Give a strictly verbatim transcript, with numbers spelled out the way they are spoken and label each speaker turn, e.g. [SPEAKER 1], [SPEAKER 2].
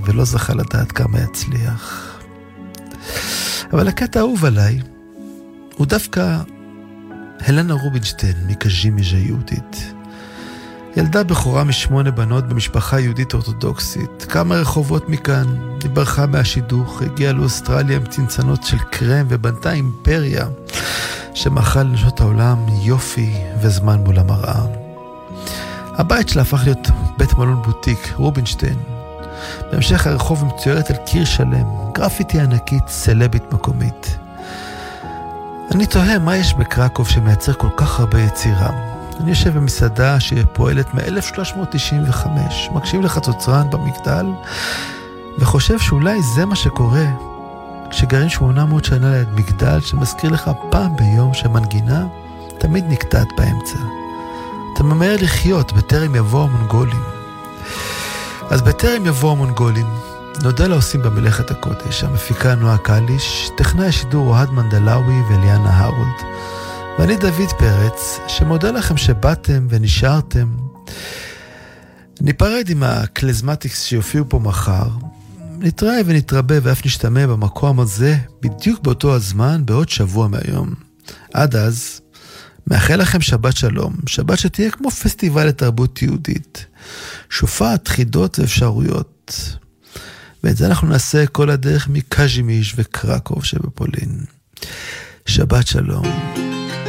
[SPEAKER 1] ולא זכה לדעת כמה יצליח. אבל הקטע האהוב עליי הוא דווקא הלנה רובינשטיין מקז'ימיז'ה יהודית. ילדה בחורה משמונה בנות במשפחה יהודית אורתודוקסית. כמה רחובות מכאן, היא ברחה מהשידוך, הגיעה לאוסטרליה עם צנצנות של קרם ובנתה אימפריה שמאכל לנשות העולם יופי וזמן מול המראה. הבית שלה הפך להיות בית מלון בוטיק, רובינשטיין. בהמשך הרחוב מצוירת על קיר שלם, גרפיטי ענקית, סלבית מקומית. אני תוהה מה יש בקרקוב שמייצר כל כך הרבה יצירה. אני יושב במסעדה שפועלת מ-אלף שלוש מאות תשעים וחמש, מקשיב לחצוצרן במגדל, וחושב שאולי זה מה שקורה כשגרים שמונה מאות שנה ליד מגדל שמזכיר לך פעם ביום שמנגינה תמיד נקטעת באמצע. אתה ממהר לחיות בטרם יבוא המונגולים. אז בטרם יבוא המונגולים, נודה לעושים במלאכת הקודש, המפיקה נועה קליש, טכנאי השידור אוהד מנדלאוי ואליאנה הרולד. ואני דוד פרץ, שמודה לכם שבאתם ונשארתם. ניפרד עם הקלזמטיקס שיופיעו פה מחר. נתראה ונתרבה ואף נשתמע במקום הזה, בדיוק באותו הזמן, בעוד שבוע מהיום. עד אז, מאחל לכם שבת שלום, שבת שתהיה כמו פסטיבל לתרבות יהודית, שופעת חידות ואפשרויות. ואת זה אנחנו נעשה כל הדרך מקז'ימיז' וקרקוב שבפולין. שבת שלום.